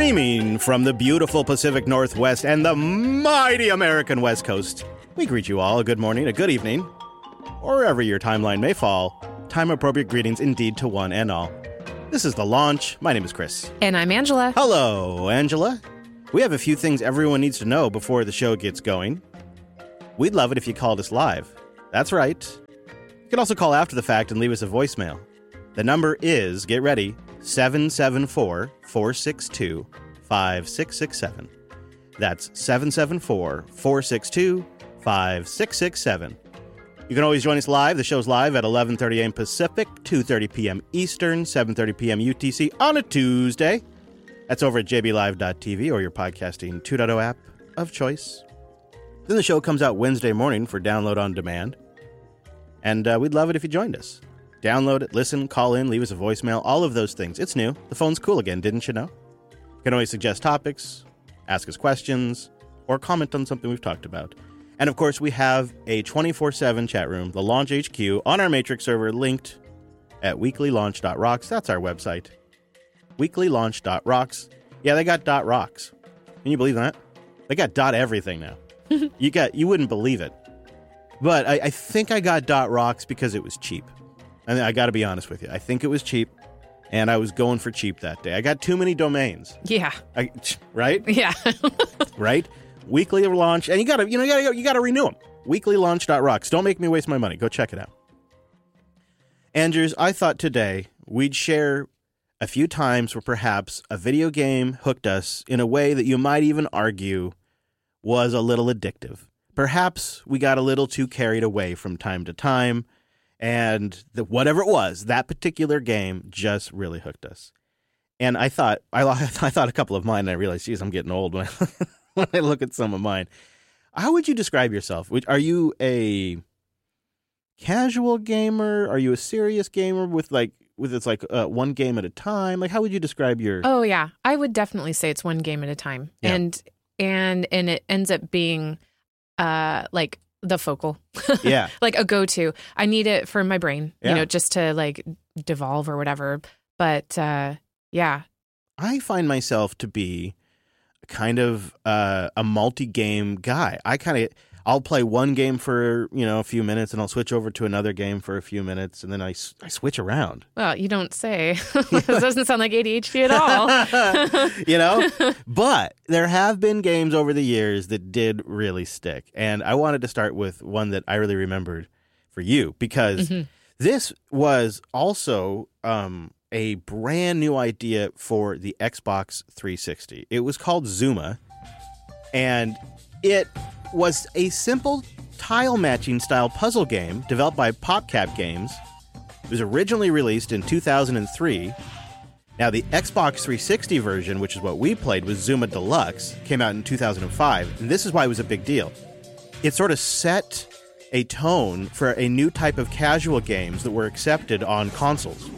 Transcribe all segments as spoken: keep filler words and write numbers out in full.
Streaming from the beautiful Pacific Northwest and the mighty American West Coast, we greet you all a good morning, a good evening, or wherever your timeline may fall. Time-appropriate greetings indeed to one and all. This is The Launch. My name is Chris. And I'm Angela. Hello, Angela. We have a few things everyone needs to know before the show gets going. We'd love it if you called us live. That's right. You can also call after the fact and leave us a voicemail. The number is, get ready, seven seven four, four six two, five six six seven. That's seven seven four, four six two, five six six seven. You can always join us live. The show's live at eleven thirty a.m. Pacific, two thirty p.m. Eastern, seven thirty p.m. U T C on a Tuesday. That's over at j b live dot t v or your podcasting two point oh app of choice. Then the show comes out Wednesday morning for download on demand. And uh, we'd love it if you joined us. Download it, listen, call in, leave us a voicemail, all of those things. It's new. The phone's cool again, didn't you know? You can always suggest topics, ask us questions, or comment on something we've talked about. And of course, we have a twenty-four seven chat room, the Launch H Q, on our Matrix server, linked at weekly launch dot rocks. That's our website. weekly launch dot rocks. Yeah, they got dot rocks. Can you believe that? They got dot everything now. you got you wouldn't believe it. But I, I think I got dot rocks because it was cheap. I mean, I got to be honest with you. I think it was cheap, and I was going for cheap that day. I got too many domains. Yeah. I, right? Yeah. Right? Weekly launch, and you gotta, you know, you gotta, you gotta renew them. weekly launch dot rocks. Don't make me waste my money. Go check it out. Andrews, I thought today we'd share a few times where perhaps a video game hooked us in a way that you might even argue was a little addictive. Perhaps we got a little too carried away from time to time, and the, whatever it was, that particular game just really hooked us. And I thought, I, I thought a couple of mine, and I realized, geez, I'm getting old when I, when I look at some of mine. How would you describe yourself? Are you a casual gamer? Are you a serious gamer with like with it's like uh, one game at a time? Like, how would you describe your? Oh yeah, I would definitely say it's one game at a time, yeah. and and and it ends up being, uh, like the focal, yeah, like a go-to. I need it for my brain, yeah. you know, just to like devolve or whatever. But uh, yeah, I find myself to be kind of uh, a multi-game guy. I kind of, I'll play one game for, you know, a few minutes, and I'll switch over to another game for a few minutes, and then I, I switch around. Well, you don't say. This doesn't sound like A D H D at all. You know? But there have been games over the years that did really stick, and I wanted to start with one that I really remembered for you, because mm-hmm. this was also um, a brand new idea for the Xbox three sixty. It was called Zuma, and it was a simple tile matching style puzzle game developed by PopCap Games. It was originally released in two thousand three. Now, the Xbox three sixty version, which is what we played, was Zuma Deluxe, came out in two thousand five, and this is why it was a big deal. It sort of set a tone for a new type of casual games that were accepted on consoles.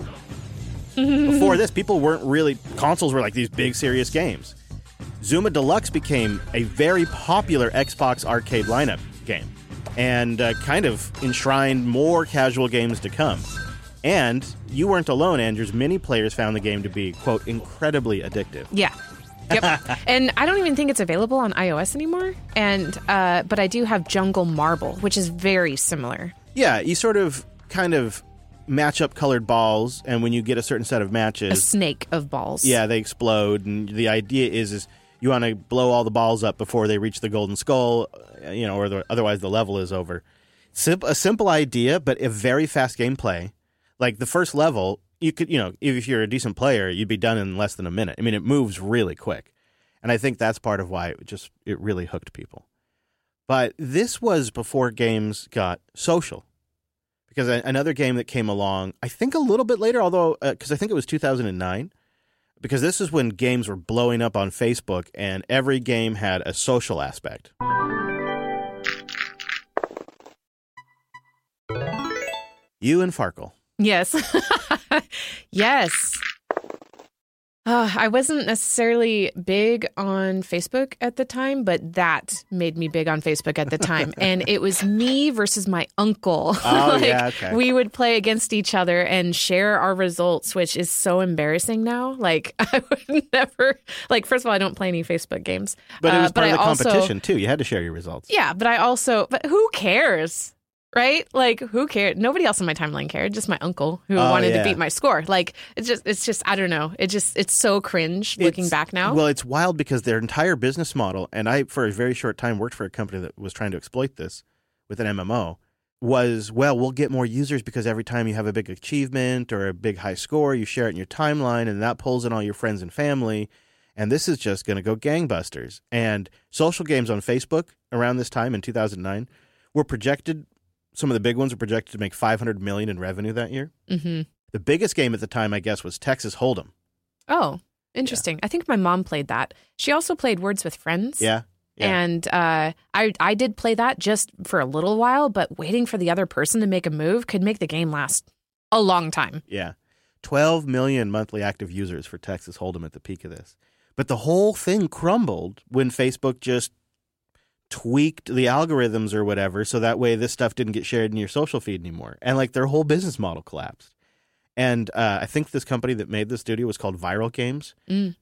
Before this, people weren't really... Consoles were like these big, serious games. Zuma Deluxe became a very popular Xbox arcade lineup game and uh, kind of enshrined more casual games to come. And you weren't alone, Andrews. Many players found the game to be, quote, incredibly addictive. Yeah. Yep. And I don't even think it's available on iOS anymore. And uh, but I do have Jungle Marble, which is very similar. Yeah, you sort of kind of match up colored balls, and when you get a certain set of matches... A snake of balls. Yeah, they explode, and the idea is... is you want to blow all the balls up before they reach the golden skull, you know, or the, otherwise the level is over. Sim- a simple idea, but a very fast gameplay. Like the first level, you could, you know, if you're a decent player, you'd be done in less than a minute. I mean, it moves really quick. And I think that's part of why it just, it really hooked people. But this was before games got social. Because another game that came along, I think a little bit later, although, because uh, I think it was two thousand nine, because this is when games were blowing up on Facebook, and every game had a social aspect. You and Farkle. Yes. Yes. Uh, I wasn't necessarily big on Facebook at the time, but that made me big on Facebook at the time. And it was me versus my uncle. Oh, like, yeah, okay. We would play against each other and share our results, which is so embarrassing now. Like, I would never, like, first of all, I don't play any Facebook games. But it was uh, part but of the I also, competition, too. You had to share your results. Yeah, but I also, but who cares? Right? Like, who cared? Nobody else on my timeline cared. Just my uncle who Oh, wanted yeah. to beat my score. Like, it's just, it's just, I don't know. It just, it's so cringe looking It's- back now. Well, it's wild because their entire business model, and I, for a very short time, worked for a company that was trying to exploit this with an M M O, was, well, we'll get more users because every time you have a big achievement or a big high score, you share it in your timeline, and that pulls in all your friends and family. And this is just going to go gangbusters. And social games on Facebook around this time in two thousand nine were projected. Some of the big ones were projected to make five hundred million dollars in revenue that year. Mm-hmm. The biggest game at the time, I guess, was Texas Hold'em. Oh, interesting. I think my mom played that. She also played Words with Friends. Yeah. yeah. And uh, I I did play that just for a little while, but waiting for the other person to make a move could make the game last a long time. Yeah. twelve million monthly active users for Texas Hold'em at the peak of this. But the whole thing crumbled when Facebook just tweaked the algorithms or whatever so that way this stuff didn't get shared in your social feed anymore. And like their whole business model collapsed. And uh, I think this company that made the studio was called Viral Games. Mm.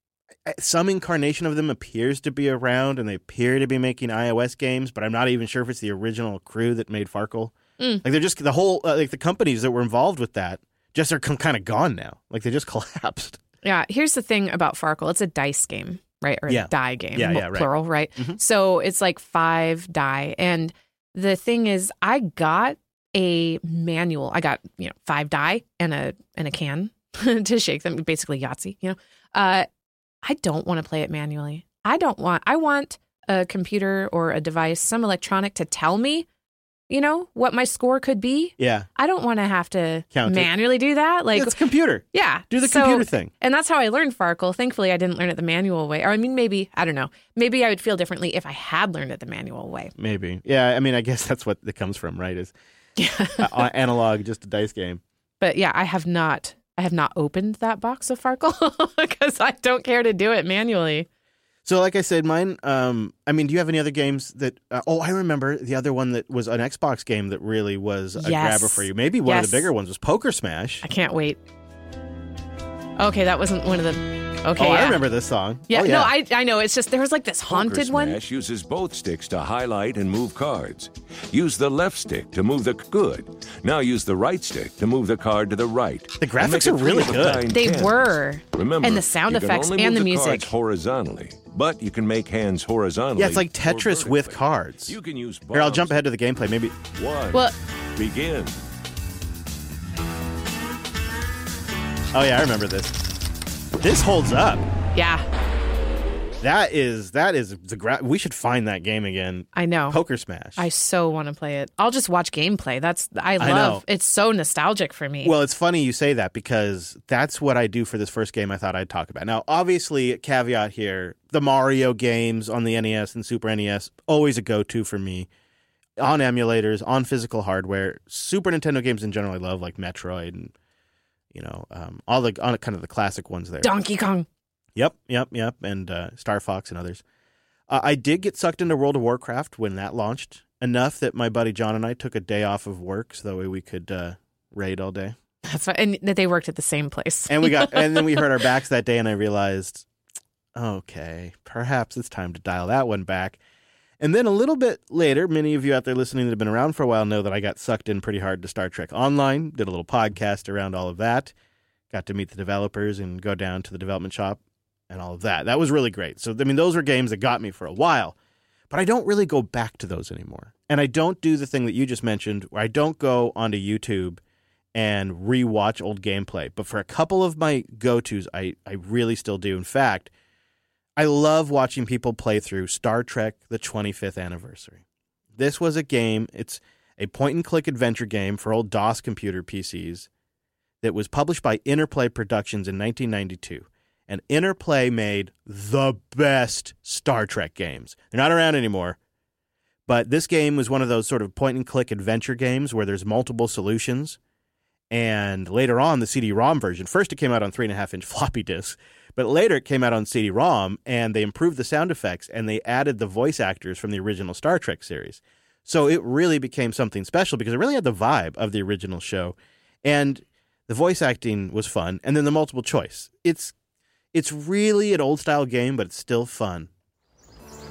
Some incarnation of them appears to be around and they appear to be making iOS games, but I'm not even sure if it's the original crew that made Farkle. Mm. Like they're just the whole, uh, like the companies that were involved with that just are kind of gone now. Like they just collapsed. Yeah, here's the thing about Farkle. It's a dice game, right? Or a Yeah. die game, Yeah, yeah, right. plural, right? Mhm. So it's like five die. And the thing is, I got a manual. I got, you know, five die and a and a can to shake them, basically Yahtzee, you know. Uh, I don't want to play it manually. I don't want, I want a computer or a device, some electronic to tell me, you know, what my score could be. Yeah. I don't want to have to Count it. manually do that. Like, It's computer. yeah. Do the So- computer thing. And that's how I learned Farkle. Thankfully, I didn't learn it the manual way. Or I mean, maybe, I don't know. Maybe I would feel differently if I had learned it the manual way. Maybe. Yeah, I mean, I guess that's what it comes from, right? Is uh, analog, just a dice game. But yeah, I have not, I have not opened that box of Farkle because I don't care to do it manually. So, like I said, mine. Um, I mean, do you have any other games that? Uh, oh, I remember the other one that was an Xbox game that really was a Yes. grabber for you. Maybe one of Yes. the bigger ones was Poker Smash. I can't wait. Okay, that wasn't one of the. Okay, oh, yeah. I remember this song. Yeah, oh, no, I I know. It's just there was like this Poker haunted one. Smash uses both sticks to highlight and move cards. Use the left stick to move the good. Now use the right stick to move the card to the right. The And graphics make are it really three good. of nine They tens. were. Remember, And the sound you can effects only and move the cards music. horizontally, but you can make hands horizontally. Yeah, it's like or Tetris with vertically. cards. You can use Here, I'll bombs. jump ahead to the gameplay. Maybe. One. Well, Begin. Oh yeah, I remember this. This holds up. yeah, That is that is the gra- we should find that game again. I know. Poker Smash. I so want to play it. I'll just watch gameplay. That's I I love. know. It's so nostalgic for me. Well, it's funny you say that because that's what I do for this first game I thought I'd talk about. Now, obviously, caveat here, the Mario games on the N E S and Super N E S, always a go-to for me. On emulators, on physical hardware. Super Nintendo games in general I love, like Metroid and, you know, um, all the on kind of the classic ones there. Donkey Kong. Yep, yep, yep, and uh, Star Fox and others. Uh, I did get sucked into World of Warcraft when that launched, enough that my buddy John and I took a day off of work so that way we could uh, raid all day. That's right. And that they worked at the same place. And we got, and then we hurt our backs that day, and I realized, okay, perhaps it's time to dial that one back. And then a little bit later, many of you out there listening that have been around for a while know that I got sucked in pretty hard to Star Trek Online, did a little podcast around all of that, got to meet the developers and go down to the development shop and all of that. That was really great. So, I mean, those were games that got me for a while, but I don't really go back to those anymore. And I don't do the thing that you just mentioned where I don't go onto YouTube and rewatch old gameplay. But for a couple of my go-tos, I, I really still do. In fact, I love watching people play through Star Trek the twenty-fifth Anniversary. This was a game, it's a point-and-click adventure game for old DOS computer P Cs that was published by Interplay Productions in nineteen ninety-two. And Interplay made the best Star Trek games. They're not around anymore, but this game was one of those sort of point-and-click adventure games where there's multiple solutions. And later on, the C D ROM version, first it came out on three and a half inch floppy disks, but later it came out on C D ROM, and they improved the sound effects, and they added the voice actors from the original Star Trek series. So it really became something special because it really had the vibe of the original show. And the voice acting was fun. And then the multiple choice. It's it's really an old-style game, but it's still fun.